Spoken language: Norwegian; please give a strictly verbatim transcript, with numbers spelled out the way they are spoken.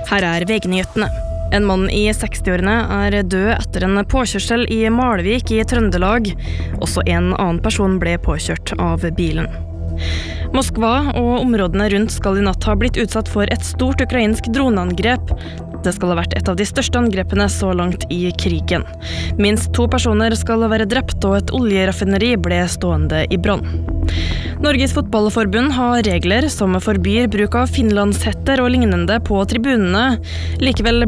Her er VG-nyhetene. En mann i sekstiårene er død etter en påkjørsel i Malvik i Trøndelag. Også en annen person ble påkjørt av bilen. Moskva og områdene rundt skal i natt ha blitt utsatt for et stort ukrainsk droneangrep. Det skal ha vært et av de største angrepene så langt i krigen. Minst to personer skal være drept, og et oljeraffineri ble stående i brann. Norges fotballforbund har regler som forbyr bruk av finlandshetter og lignende på tribunene. Likevel